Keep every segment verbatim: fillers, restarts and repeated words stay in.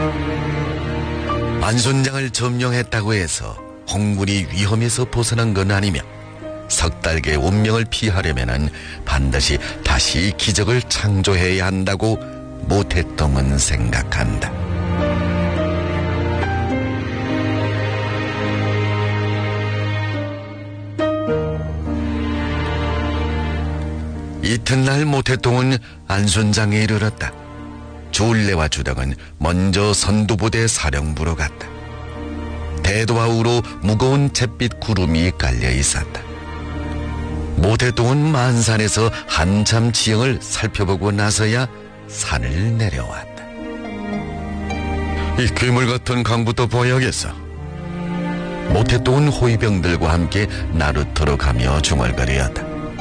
안손장을 점령했다고 해서 홍군이 위험에서 벗어난 건 아니며 석 달의 운명을 피하려면은 반드시 다시 기적을 창조해야 한다고 모태똥은 생각한다. 이튿날 모태똥은 안손장에 이르렀다. 조울레와 주덕은 먼저 선두부대 사령부로 갔다. 대도와 우로 무거운 잿빛 구름이 깔려 있었다. 모태똥은 만산에서 한참 지형을 살펴보고 나서야 산을 내려왔다. 이 괴물 같은 강부터 봐야겠어. 모태똥은 호위병들과 함께 나루터로 가며 중얼거리었다.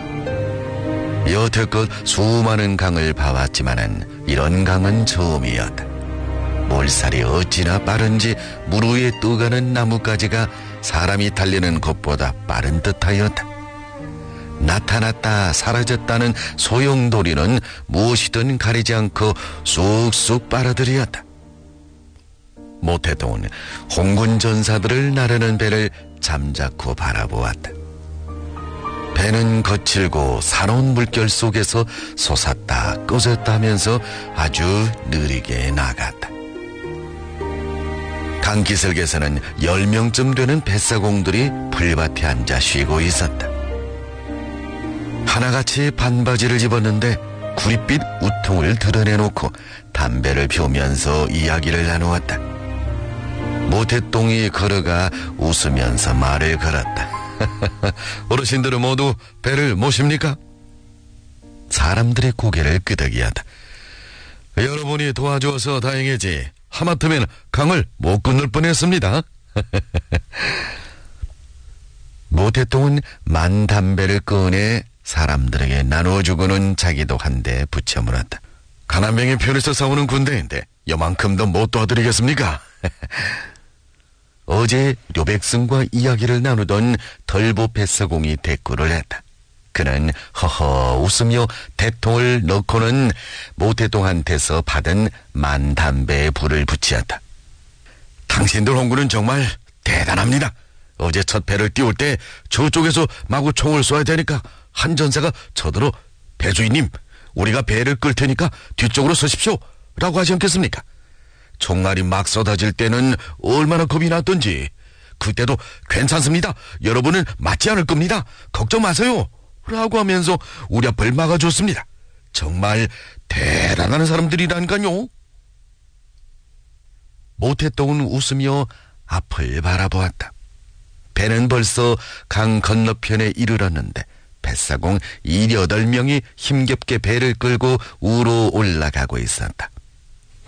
여태껏 수많은 강을 봐왔지만은 이런 강은 처음이었다. 몰살이 어찌나 빠른지 물 위에 떠가는 나뭇가지가 사람이 달리는 것보다 빠른 듯하였다. 나타났다 사라졌다는 소용돌이는 무엇이든 가리지 않고 쑥쑥 빨아들였다. 모태똥은 홍군 전사들을 나르는 배를 잠자코 바라보았다. 배는 거칠고 사나운 물결 속에서 솟았다 꺼졌다 하면서 아주 느리게 나갔다. 강기슭에서는 열 명쯤 되는 뱃사공들이 풀밭에 앉아 쉬고 있었다. 하나같이 반바지를 입었는데 구릿빛 우통을 드러내놓고 담배를 피우면서 이야기를 나누었다. 모태똥이 걸어가 웃으면서 말을 걸었다. 어르신들은 모두 배를 모십니까? 사람들의 고개를 끄덕이었다. 여러분이 도와줘서 다행이지 하마터면 강을 못 건널 뻔했습니다. 모태똥은 만 담배를 꺼내 사람들에게 나눠주고는 자기도 한 대 붙여 물었다. 가난병의 편에서 싸우는 군대인데 요만큼 더 못 도와드리겠습니까? 어제 료백승과 이야기를 나누던 덜보 뱃사공이 대꾸를 했다. 그는 허허 웃으며 대통을 넣고는 모태똥한테서 받은 만 담배에 불을 붙이었다. 당신들 홍군은 정말 대단합니다. 어제 첫 배를 띄울 때 저쪽에서 마구 총을 쏘아야 되니까 한 전사가 저더러 배주인님 우리가 배를 끌 테니까 뒤쪽으로 서십시오 라고 하지 않겠습니까? 총알이 막 쏟아질 때는 얼마나 겁이 났던지 그때도 괜찮습니다. 여러분은 맞지 않을 겁니다. 걱정 마세요 라고 하면서 우리 앞을 막아줬습니다. 정말 대단한 사람들이라니까요. 모태똥은 웃으며 앞을 바라보았다. 배는 벌써 강 건너편에 이르렀는데 뱃사공 일여덟 명이 힘겹게 배를 끌고 우로 올라가고 있었다.